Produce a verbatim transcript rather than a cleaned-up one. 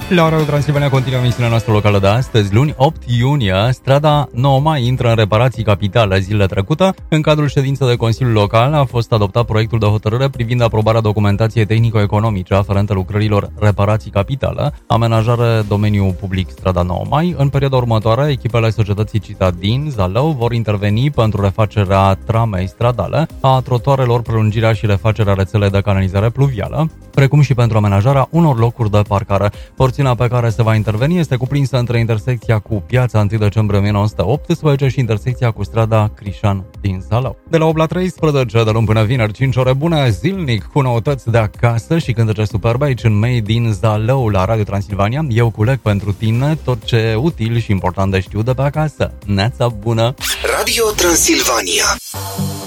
La Radio Transilvania continuă emisiunea noastră locală de astăzi, luni opt iunie. Strada nouă mai intră în reparații capitale zilele trecute. În cadrul ședinței de Consiliul Local a fost adoptat proiectul de hotărâre privind aprobarea documentației tehnico-economice aferente lucrărilor reparații capitale, amenajare domeniu public strada nouă mai. În perioada următoare, echipele societății Citadin Zalău vor interveni pentru refacerea tramei stradale, a trotuarelor, prelungirea și refacerea rețelei de canalizare pluvială, precum și pentru amenajarea unor locuri de parcare. Porțiunea pe care se va interveni este cuprinsă între intersecția cu Piața întâi decembrie o mie nouă sute optsprezece și intersecția cu strada Crișan din Zalău. De la opt la treisprezece, de luni până vineri, cinci ore bune, zilnic, cu noutăți de acasă și cântece superbe aici în Made din Zalău la Radio Transilvania. Eu culeg pentru tine tot ce e util și important de știut de pe acasă. Neața bună! Radio Transilvania.